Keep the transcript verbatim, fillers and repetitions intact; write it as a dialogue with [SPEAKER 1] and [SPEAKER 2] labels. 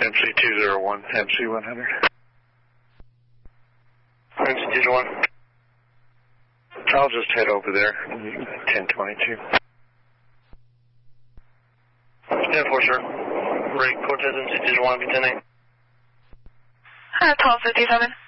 [SPEAKER 1] M C two zero one, M C one hundred.
[SPEAKER 2] M C two zero one.
[SPEAKER 1] I'll just head over there, ten twenty-two.
[SPEAKER 2] ten four, sir. Ray Cortez, M C two zero one, B ten eight.
[SPEAKER 3] Uh, twelve fifty-seven.